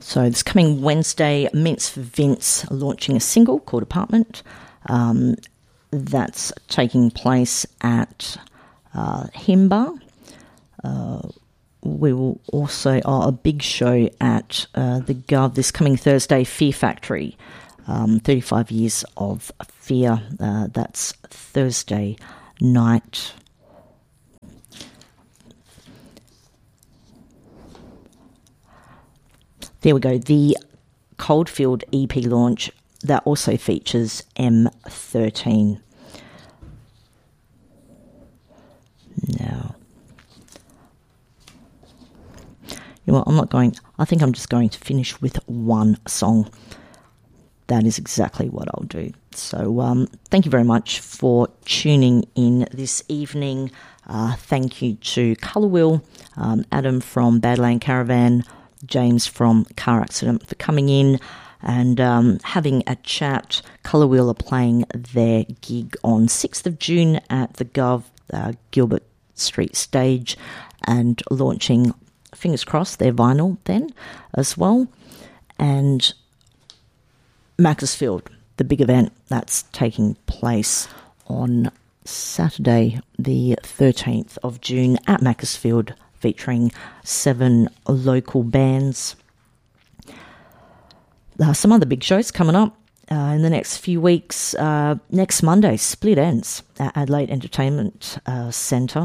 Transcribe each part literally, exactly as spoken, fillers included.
So this coming Wednesday, Mints for Vince are launching a single called Apartment. Um, that's taking place at uh, Himba. Uh, we will also, oh, a big show at uh, the Gov this coming Thursday, Fear Factory. Um, thirty-five years of fear. Uh, that's Thursday night. There we go. The Coldfield E P launch, that also features M thirteen. Now, you know what, I'm not going, I think I'm just going to finish with one song. That is exactly what I'll do. So um, thank you very much for tuning in this evening. Uh, thank you to Colour Wheel, um, Adam from Badland Caravan, James from Car Accident for coming in and um, having a chat. Colour Wheel are playing their gig on sixth of June at the Gov uh, Gilbert Street stage and launching, fingers crossed, their vinyl then as well. And Macclesfield, the big event that's taking place on Saturday the thirteenth of June at Macclesfield, featuring seven local bands. Uh, some other big shows coming up uh, in the next few weeks. Uh, next Monday, Split Ends at Adelaide Entertainment uh, Centre.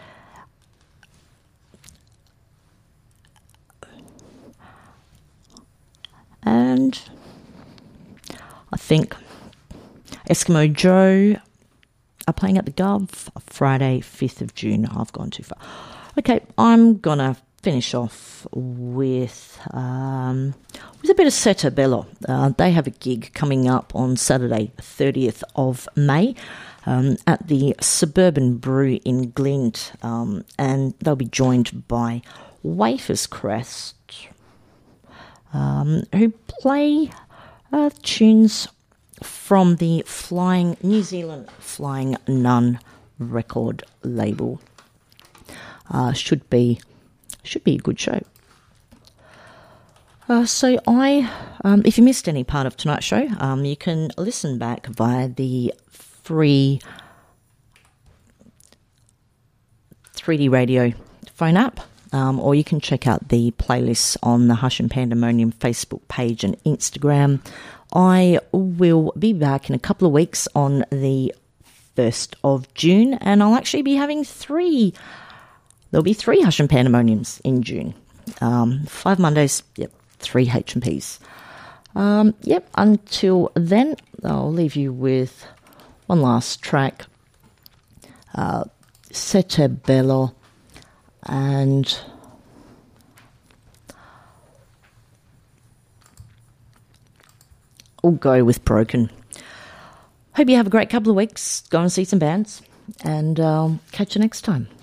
And I think Eskimo Joe are playing at the Gov Friday, fifth of June. I've gone too far. Okay, I'm going to finish off with um, with a bit of Seta Bello. Uh, they have a gig coming up on Saturday, thirtieth of May, um, at the Suburban Brew in Glint, um, and they'll be joined by Wafers Crest, um, who play uh, tunes from the Flying New Zealand Flying Nun record label. Uh, should be should be a good show. Uh, so I, um, if you missed any part of tonight's show, um, you can listen back via the free three D radio phone app, um, or you can check out the playlists on the Hush and Pandemonium Facebook page and Instagram. I will be back in a couple of weeks on the first of June, and I'll actually be having three. There'll be three Hush and Pandemoniums in June. Um, five Mondays, yep, three H and Ps. Um, yep, until then, I'll leave you with one last track. Uh, Sete Bello, and I'll go with Broken. Hope you have a great couple of weeks. Go and see some bands, and I'll um, catch you next time.